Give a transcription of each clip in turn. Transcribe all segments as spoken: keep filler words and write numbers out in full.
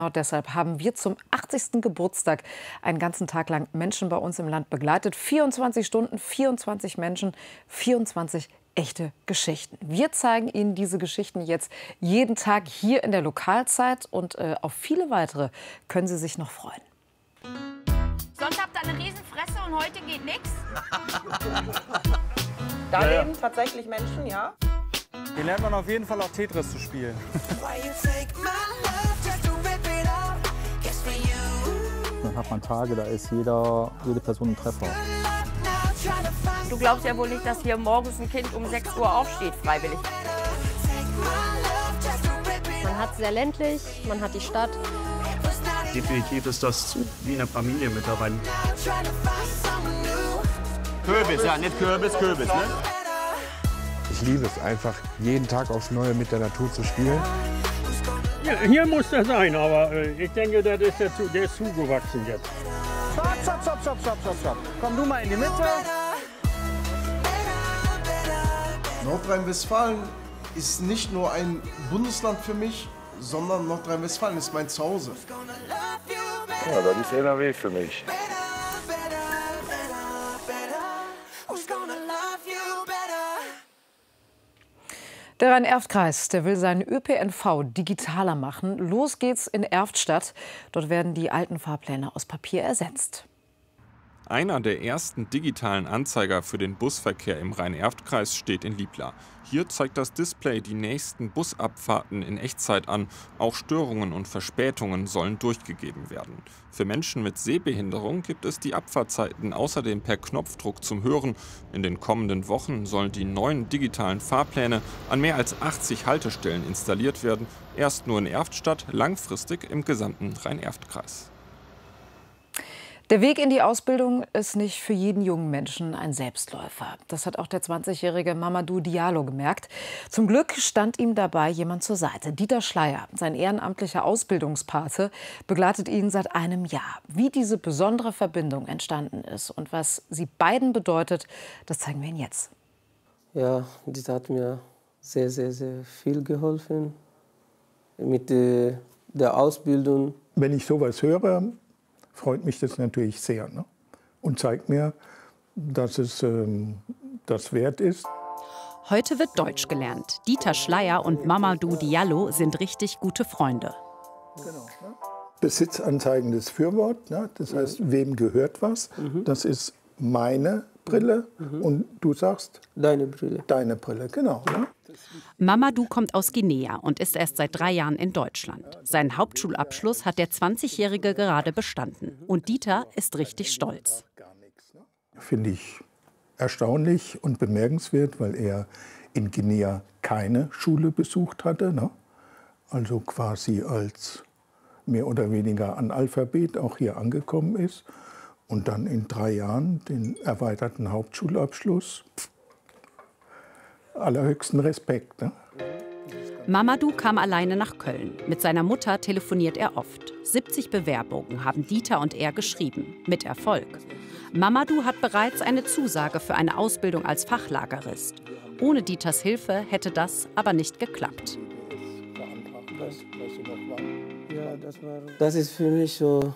Genau deshalb haben wir zum achtzigsten Geburtstag einen ganzen Tag lang Menschen bei uns im Land begleitet. vierundzwanzig Stunden, vierundzwanzig Menschen, vierundzwanzig echte Geschichten. Wir zeigen Ihnen diese Geschichten jetzt jeden Tag hier in der Lokalzeit und äh, auf viele weitere können Sie sich noch freuen. Sonst habt ihr eine Riesenfresse und heute geht nichts? Da ja, leben ja. tatsächlich Menschen, ja. Hier lernt man auf jeden Fall auch Tetris zu spielen. Dann hat man Tage, da ist jeder, jede Person ein Treffer. Du glaubst ja wohl nicht, dass hier morgens ein Kind um sechs Uhr aufsteht, freiwillig. Man hat es sehr ländlich, man hat die Stadt. Definitiv ist das wie eine Familie mittlerweile. Kürbis, ja, nicht Kürbis, Kürbis, ne? Ich liebe es einfach, jeden Tag aufs Neue mit der Natur zu spielen. Ja, hier muss der sein, aber äh, ich denke, das ist der, der ist zugewachsen jetzt. Stopp, stopp, stopp, stopp, stopp, stopp, stopp. Komm du mal in die Mitte. Nordrhein-Westfalen ist nicht nur ein Bundesland für mich, sondern Nordrhein-Westfalen ist mein Zuhause. Ja, das ist N R W für mich. Der Rhein-Erft-Kreis, der will seinen Ö P N V digitaler machen. Los geht's in Erftstadt. Dort werden die alten Fahrpläne aus Papier ersetzt. Einer der ersten digitalen Anzeiger für den Busverkehr im Rhein-Erft-Kreis steht in Liebla. Hier zeigt das Display die nächsten Busabfahrten in Echtzeit an. Auch Störungen und Verspätungen sollen durchgegeben werden. Für Menschen mit Sehbehinderung gibt es die Abfahrtzeiten außerdem per Knopfdruck zum Hören. In den kommenden Wochen sollen die neuen digitalen Fahrpläne an mehr als achtzig Haltestellen installiert werden. Erst nur in Erftstadt, langfristig im gesamten Rhein-Erft-Kreis. Der Weg in die Ausbildung ist nicht für jeden jungen Menschen ein Selbstläufer. Das hat auch der zwanzigjährige Mamadou Diallo gemerkt. Zum Glück stand ihm dabei jemand zur Seite. Dieter Schleier, sein ehrenamtlicher Ausbildungspate, begleitet ihn seit einem Jahr. Wie diese besondere Verbindung entstanden ist und was sie beiden bedeutet, das zeigen wir Ihnen jetzt. Ja, Dieter hat mir sehr, sehr, sehr viel geholfen mit der, der Ausbildung. Wenn ich sowas höre, freut mich das natürlich sehr, ne? Und zeigt mir, dass es ähm, das wert ist. Heute wird Deutsch gelernt. Dieter Schleier und Mamadou Diallo sind richtig gute Freunde. Genau, ne? Besitzanzeigendes Fürwort, ne? Das heißt, wem gehört was? Mhm. Das ist meine Brille mhm. und du sagst? Deine Brille. Deine Brille, genau. Ne? Mamadou kommt aus Guinea und ist erst seit drei Jahren in Deutschland. Seinen Hauptschulabschluss hat der zwanzigjährige gerade bestanden. Und Dieter ist richtig stolz. Finde ich erstaunlich und bemerkenswert, weil er in Guinea keine Schule besucht hatte. Ne? Also quasi als mehr oder weniger Analphabet auch hier angekommen ist. Und dann in drei Jahren den erweiterten Hauptschulabschluss. Allerhöchsten Respekt. Ne? Mamadou kam alleine nach Köln. Mit seiner Mutter telefoniert er oft. siebzig Bewerbungen haben Dieter und er geschrieben. Mit Erfolg. Mamadou hat bereits eine Zusage für eine Ausbildung als Fachlagerist. Ohne Dieters Hilfe hätte das aber nicht geklappt. Das ist für mich so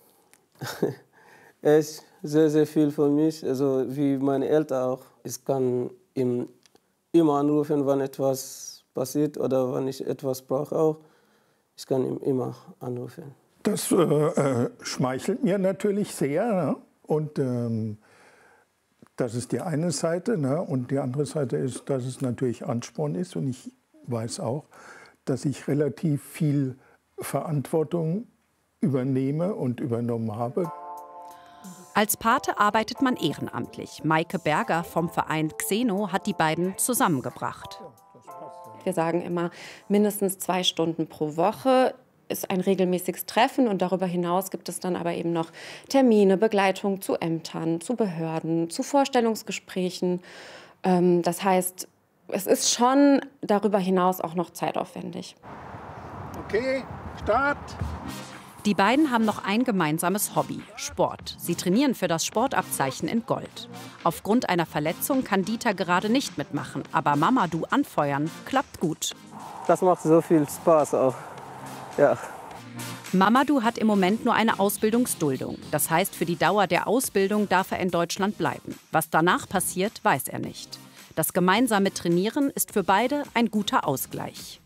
es ist sehr, sehr viel für mich. Also wie meine Eltern auch. Ich kann ihm immer anrufen, wenn etwas passiert oder wenn ich etwas brauche auch. Ich kann ihn immer anrufen. Das äh, äh, schmeichelt mir natürlich sehr. Ne? Und ähm, das ist die eine Seite. Ne? Und die andere Seite ist, dass es natürlich Ansporn ist. Und ich weiß auch, dass ich relativ viel Verantwortung übernehme und übernommen habe. Als Pate arbeitet man ehrenamtlich. Maike Berger vom Verein Xeno hat die beiden zusammengebracht. Wir sagen immer, mindestens zwei Stunden pro Woche ist ein regelmäßiges Treffen. Und darüber hinaus gibt es dann aber eben noch Termine, Begleitung zu Ämtern, zu Behörden, zu Vorstellungsgesprächen. Das heißt, es ist schon darüber hinaus auch noch zeitaufwendig. Okay, Start! Die beiden haben noch ein gemeinsames Hobby, Sport. Sie trainieren für das Sportabzeichen in Gold. Aufgrund einer Verletzung kann Dieter gerade nicht mitmachen, aber Mamadou anfeuern klappt gut. Das macht so viel Spaß auch. Ja. Mamadou hat im Moment nur eine Ausbildungsduldung. Das heißt, für die Dauer der Ausbildung darf er in Deutschland bleiben. Was danach passiert, weiß er nicht. Das gemeinsame Trainieren ist für beide ein guter Ausgleich.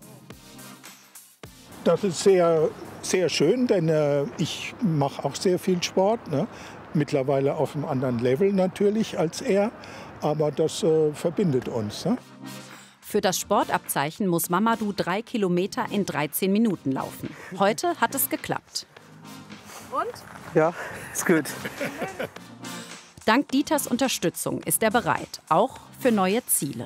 Das ist sehr, sehr schön, denn äh, ich mache auch sehr viel Sport. Ne? Mittlerweile auf einem anderen Level natürlich als er, aber das äh, verbindet uns. Ne? Für das Sportabzeichen muss Mamadou drei Kilometer in dreizehn Minuten laufen. Heute hat es geklappt. Und? Ja, ist gut. Dank Dieters Unterstützung ist er bereit, auch für neue Ziele.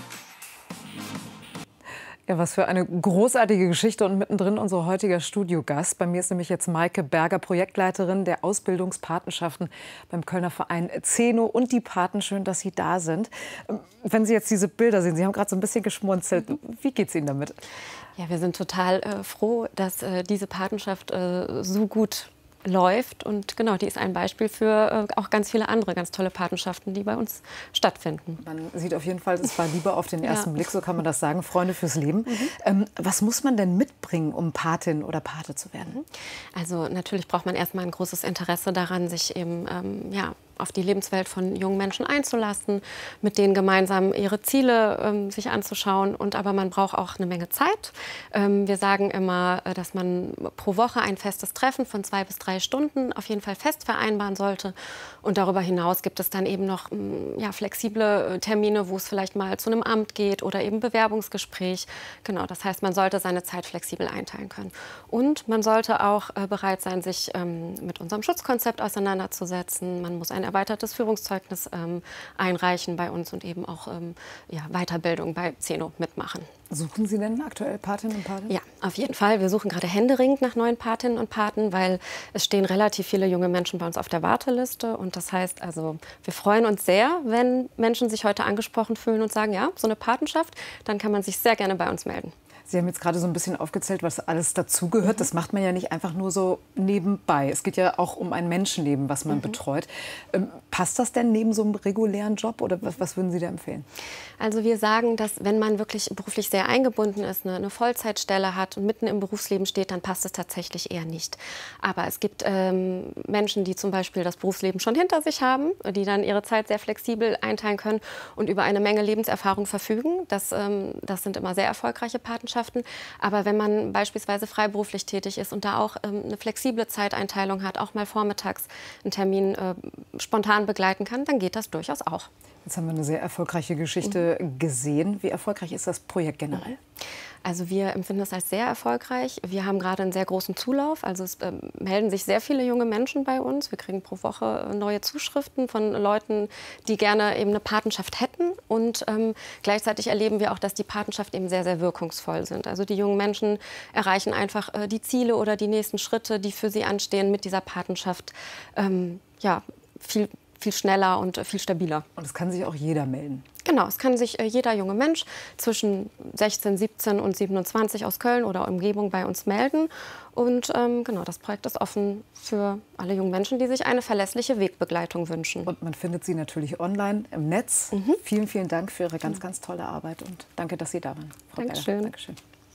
Ja, was für eine großartige Geschichte und mittendrin unser heutiger Studiogast. Bei mir ist nämlich jetzt Maike Berger, Projektleiterin der Ausbildungspatenschaften beim Kölner Verein Zeno und die Paten. Schön, dass Sie da sind. Wenn Sie jetzt diese Bilder sehen, Sie haben gerade so ein bisschen geschmunzelt. Wie geht's Ihnen damit? Ja, wir sind total äh, froh, dass äh, diese Patenschaft äh, so gut läuft. Und genau, die ist ein Beispiel für äh, auch ganz viele andere ganz tolle Patenschaften, die bei uns stattfinden. Man sieht auf jeden Fall, es war Liebe auf den ersten Ja. Blick, so kann man das sagen. Freunde fürs Leben. Mhm. Ähm, was muss man denn mitbringen, um Patin oder Pate zu werden? Also natürlich braucht man erstmal ein großes Interesse daran, sich eben ähm, ja, auf die Lebenswelt von jungen Menschen einzulassen, mit denen gemeinsam ihre Ziele ähm, sich anzuschauen. Und aber man braucht auch eine Menge Zeit. Ähm, wir sagen immer, äh, dass man pro Woche ein festes Treffen von zwei bis drei Stunden auf jeden Fall fest vereinbaren sollte. Und darüber hinaus gibt es dann eben noch ähm, ja, flexible Termine, wo es vielleicht mal zu einem Amt geht oder eben Bewerbungsgespräch. Genau, das heißt, man sollte seine Zeit flexibel einteilen können. Und man sollte auch äh, bereit sein, sich ähm, mit unserem Schutzkonzept auseinanderzusetzen. Man muss ein erweitertes Führungszeugnis ähm, einreichen bei uns und eben auch ähm, ja, Weiterbildung bei Zeno mitmachen. Suchen Sie denn aktuell Patinnen und Paten? Ja, auf jeden Fall. Wir suchen gerade händeringend nach neuen Patinnen und Paten, weil es stehen relativ viele junge Menschen bei uns auf der Warteliste. Und das heißt, also wir freuen uns sehr, wenn Menschen sich heute angesprochen fühlen und sagen, ja, so eine Patenschaft, dann kann man sich sehr gerne bei uns melden. Sie haben jetzt gerade so ein bisschen aufgezählt, was alles dazugehört. Das macht man ja nicht einfach nur so nebenbei. Es geht ja auch um ein Menschenleben, was man mhm. betreut. Ähm, passt das denn neben so einem regulären Job oder was, was würden Sie da empfehlen? Also wir sagen, dass wenn man wirklich beruflich sehr eingebunden ist, eine, eine Vollzeitstelle hat und mitten im Berufsleben steht, dann passt es tatsächlich eher nicht. Aber es gibt ähm, Menschen, die zum Beispiel das Berufsleben schon hinter sich haben, die dann ihre Zeit sehr flexibel einteilen können und über eine Menge Lebenserfahrung verfügen. Das, ähm, das sind immer sehr erfolgreiche Patenschaften. Aber wenn man beispielsweise freiberuflich tätig ist und da auch ähm, eine flexible Zeiteinteilung hat, auch mal vormittags einen Termin äh, spontan begleiten kann, dann geht das durchaus auch. Jetzt haben wir eine sehr erfolgreiche Geschichte mhm. gesehen. Wie erfolgreich ist das Projekt generell? Also wir empfinden es als sehr erfolgreich. Wir haben gerade einen sehr großen Zulauf. Also es äh, melden sich sehr viele junge Menschen bei uns. Wir kriegen pro Woche neue Zuschriften von Leuten, die gerne eben eine Patenschaft hätten. Und ähm, gleichzeitig erleben wir auch, dass die Patenschaften eben sehr, sehr wirkungsvoll sind. Also die jungen Menschen erreichen einfach äh, die Ziele oder die nächsten Schritte, die für sie anstehen mit dieser Patenschaft. Ähm, ja, viel viel schneller und viel stabiler. Und es kann sich auch jeder melden? Genau, es kann sich äh, jeder junge Mensch zwischen sechzehn, siebzehn und siebenundzwanzig aus Köln oder Umgebung bei uns melden. Und ähm, genau, das Projekt ist offen für alle jungen Menschen, die sich eine verlässliche Wegbegleitung wünschen. Und man findet Sie natürlich online im Netz. Mhm. Vielen, vielen Dank für Ihre ganz, ganz tolle Arbeit und danke, dass Sie da waren, Frau Dankeschön. Dankeschön.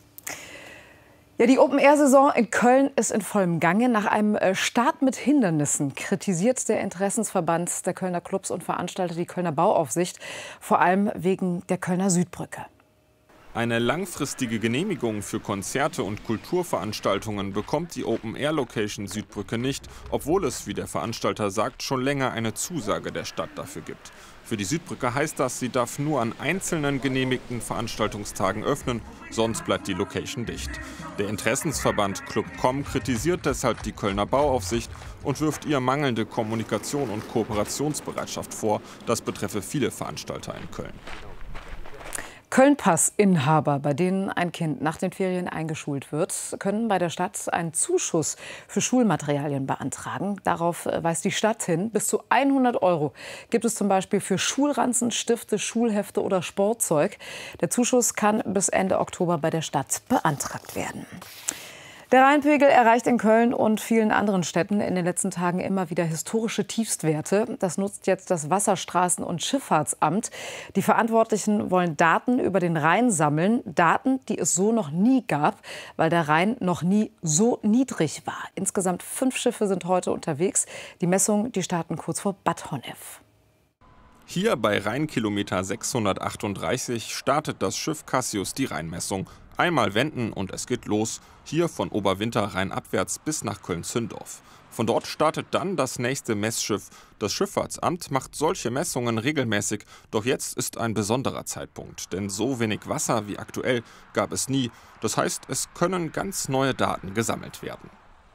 Ja, die Open-Air-Saison in Köln ist in vollem Gange. Nach einem Start mit Hindernissen kritisiert der Interessensverband der Kölner Clubs und Veranstalter die Kölner Bauaufsicht, vor allem wegen der Kölner Südbrücke. Eine langfristige Genehmigung für Konzerte und Kulturveranstaltungen bekommt die Open-Air-Location Südbrücke nicht, obwohl es, wie der Veranstalter sagt, schon länger eine Zusage der Stadt dafür gibt. Für die Südbrücke heißt das, sie darf nur an einzelnen genehmigten Veranstaltungstagen öffnen, sonst bleibt die Location dicht. Der Interessensverband Club Punkt com kritisiert deshalb die Kölner Bauaufsicht und wirft ihr mangelnde Kommunikation und Kooperationsbereitschaft vor. Das betreffe viele Veranstalter in Köln. Köln-Pass-Inhaber, bei denen ein Kind nach den Ferien eingeschult wird, können bei der Stadt einen Zuschuss für Schulmaterialien beantragen. Darauf weist die Stadt hin. Bis zu hundert Euro gibt es zum Beispiel für Schulranzen, Stifte, Schulhefte oder Sportzeug. Der Zuschuss kann bis Ende Oktober bei der Stadt beantragt werden. Der Rheinpegel erreicht in Köln und vielen anderen Städten in den letzten Tagen immer wieder historische Tiefstwerte. Das nutzt jetzt das Wasserstraßen- und Schifffahrtsamt. Die Verantwortlichen wollen Daten über den Rhein sammeln. Daten, die es so noch nie gab, weil der Rhein noch nie so niedrig war. Insgesamt fünf Schiffe sind heute unterwegs. Die Messungen, die starten kurz vor Bad Honnef. Hier bei Rheinkilometer sechshundertachtunddreißig startet das Schiff Cassius die Rheinmessung. Einmal wenden und es geht los. Hier von Oberwinter rheinabwärts bis nach Köln-Zündorf. Von dort startet dann das nächste Messschiff. Das Schifffahrtsamt macht solche Messungen regelmäßig. Doch jetzt ist ein besonderer Zeitpunkt. Denn so wenig Wasser wie aktuell gab es nie. Das heißt, es können ganz neue Daten gesammelt werden.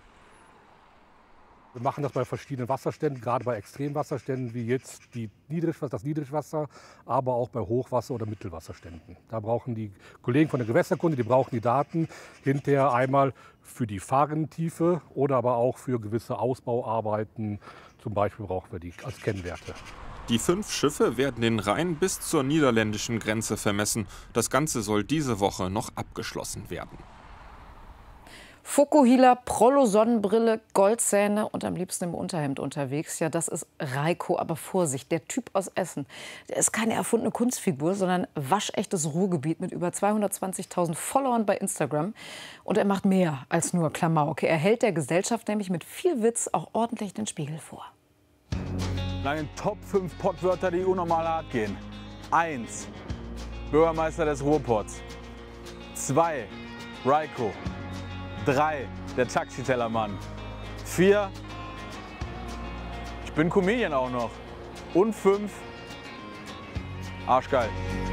Wir machen das bei verschiedenen Wasserständen, gerade bei Extremwasserständen wie jetzt die Niedrigwasser, das Niedrigwasser, aber auch bei Hochwasser- oder Mittelwasserständen. Da brauchen die Kollegen von der Gewässerkunde, die brauchen die Daten hinterher einmal für die Fahrrinntiefe oder aber auch für gewisse Ausbauarbeiten. Zum Beispiel brauchen wir die als Kennwerte. Die fünf Schiffe werden den Rhein bis zur niederländischen Grenze vermessen. Das Ganze soll diese Woche noch abgeschlossen werden. Fokuhila, Prollo-Sonnenbrille, Goldzähne und am liebsten im Unterhemd unterwegs. Ja, das ist Reiko. Aber Vorsicht, der Typ aus Essen, der ist keine erfundene Kunstfigur, sondern waschechtes Ruhrgebiet mit über zweihundertzwanzigtausend Followern bei Instagram. Und er macht mehr als nur Klamauk. Er hält der Gesellschaft nämlich mit viel Witz auch ordentlich den Spiegel vor. Lange Top fünf Pottwörter, die unnormal hart gehen. Eins, Bürgermeister des Ruhrpots. Zwei, Reiko. Drei, der Taxitellermann. Vier, ich bin Comedian auch noch. Und fünf, arschgeil.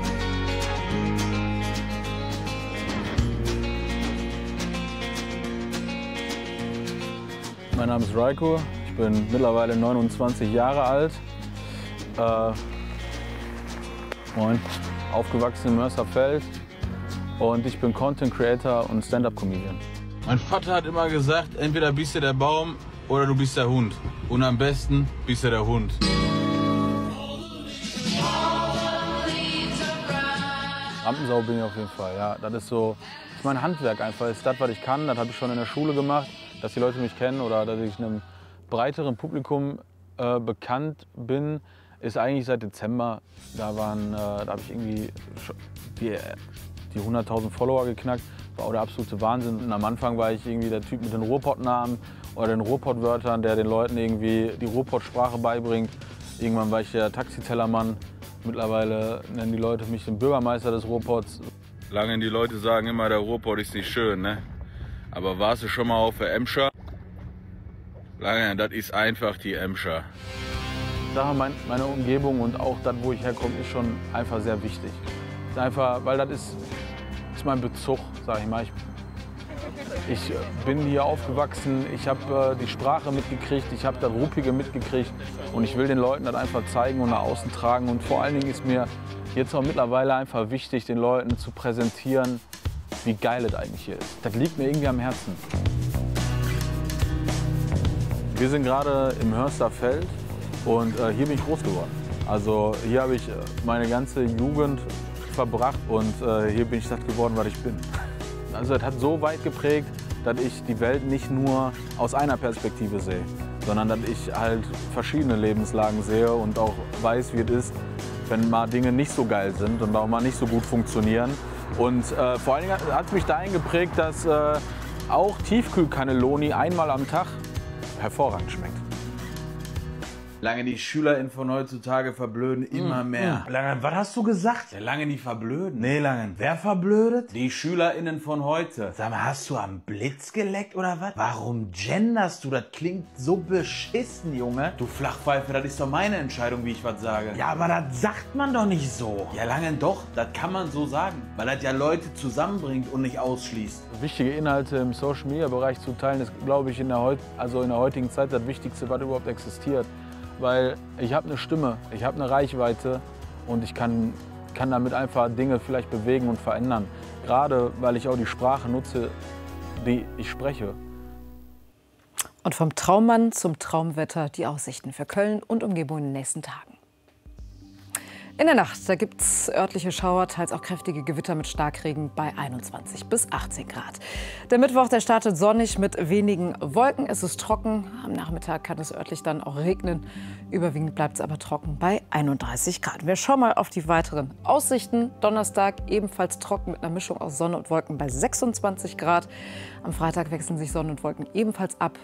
Mein Name ist Reiko, ich bin mittlerweile neunundzwanzig Jahre alt. Äh, moin, aufgewachsen in Mörsterfeld und ich bin Content Creator und Stand-Up-Comedian. Mein Vater hat immer gesagt, entweder bist du der Baum oder du bist der Hund. Und am besten bist du der Hund. Rampensau bin ich auf jeden Fall, ja. Das ist so, das ist mein Handwerk einfach. Das ist das, was ich kann. Das habe ich schon in der Schule gemacht, dass die Leute mich kennen oder dass ich einem breiteren Publikum äh, bekannt bin, ist eigentlich seit Dezember. Da waren, äh, da habe ich irgendwie die, die hunderttausend Follower geknackt. War auch der absolute Wahnsinn. Und am Anfang war ich irgendwie der Typ mit den Ruhrpott-Namen oder den Ruhrpott-Wörtern, der den Leuten irgendwie die Ruhrpott-Sprache beibringt. Irgendwann war ich der Taxitellermann. Mittlerweile nennen die Leute mich den Bürgermeister des Ruhrpots. Lange die Leute sagen immer, der Ruhrpott ist nicht schön, ne? Aber warst du schon mal auf der Emscher? Lange, das ist einfach die Emscher. Daher mein, meine Umgebung und auch das, wo ich herkomme, ist schon einfach sehr wichtig. Ist einfach, weil das ist, ist mein Bezug, sag ich mal. Ich, ich bin hier aufgewachsen, ich habe äh, die Sprache mitgekriegt, ich habe das Ruppige mitgekriegt und ich will den Leuten das einfach zeigen und nach außen tragen. Und vor allen Dingen ist mir jetzt auch mittlerweile einfach wichtig, den Leuten zu präsentieren, wie geil es eigentlich hier ist. Das liegt mir irgendwie am Herzen. Wir sind gerade im Hörsterfeld und äh, hier bin ich groß geworden. Also hier habe ich meine ganze Jugend verbracht und äh, hier bin ich das geworden, was ich bin. Also das hat so weit geprägt, dass ich die Welt nicht nur aus einer Perspektive sehe, sondern dass ich halt verschiedene Lebenslagen sehe und auch weiß, wie es ist, wenn mal Dinge nicht so geil sind und auch mal nicht so gut funktionieren. Und äh, vor allen Dingen hat es mich dahin geprägt, dass äh, auch Tiefkühlcannelloni einmal am Tag hervorragend schmeckt. Lange die SchülerInnen von heutzutage verblöden immer Mm, mehr. mm. Lange, was hast du gesagt? Ja, lange die verblöden. Nee, Lange. Wer verblödet? Die SchülerInnen von heute. Sag mal, hast du am Blitz geleckt oder was? Warum genderst du? Das klingt so beschissen, Junge. Du Flachpfeife, das ist doch meine Entscheidung, wie ich was sage. Ja, aber das sagt man doch nicht so. Ja, Lange doch. Das kann man so sagen. Weil das ja Leute zusammenbringt und nicht ausschließt. Wichtige Inhalte im Social-Media-Bereich zu teilen, ist, glaube ich, in der, heut also in der heutigen Zeit das Wichtigste, was überhaupt existiert. Weil ich habe eine Stimme, ich habe eine Reichweite und ich kann, kann damit einfach Dinge vielleicht bewegen und verändern. Gerade weil ich auch die Sprache nutze, die ich spreche. Und vom Traummann zum Traumwetter die Aussichten für Köln und Umgebung in den nächsten Tagen. In der Nacht, da gibt es örtliche Schauer, teils auch kräftige Gewitter mit Starkregen bei einundzwanzig bis achtzehn Grad. Der Mittwoch, der startet sonnig mit wenigen Wolken. Es ist trocken. Am Nachmittag kann es örtlich dann auch regnen. Überwiegend bleibt es aber trocken bei einunddreißig Grad. Wir schauen mal auf die weiteren Aussichten. Donnerstag ebenfalls trocken mit einer Mischung aus Sonne und Wolken bei sechsundzwanzig Grad. Am Freitag wechseln sich Sonne und Wolken ebenfalls ab